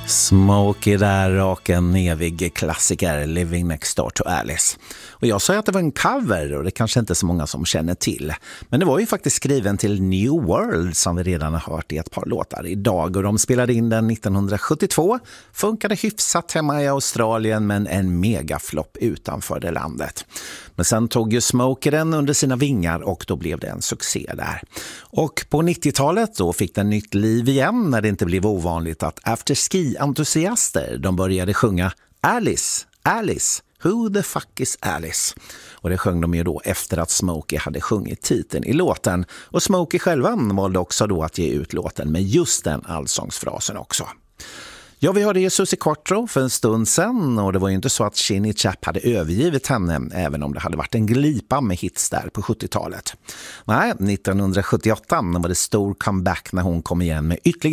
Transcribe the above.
Smokey där och en evig klassiker, Living Next Door to Alice. Och jag sa att det var en cover och det kanske inte är så många som känner till. Men det var ju faktiskt skriven till New World som vi redan har hört i ett par låtar idag. Och de spelade in den 1972. Funkade hyfsat hemma i Australien men en megaflopp utanför det landet. Men sen tog ju Smokey den under sina vingar och då blev det en succé där. Och på 90-talet då fick den nytt liv igen när det inte blev ovanligt att afterski-entusiaster de började sjunga Alice, Alice, who the fuck is Alice? Och det sjöng de ju då efter att Smokey hade sjungit titeln i låten. Och Smokey själva valde också då att ge ut låten med just den allsångsfrasen också. Ja, vi hörde ju Susie Quatro för en stund sedan och det var ju inte så att Shinny Chap hade övergivit henne även om det hade varit en glipa med hits där på 70-talet. Nej, 1978 var det stor comeback när hon kom igen med ytterligare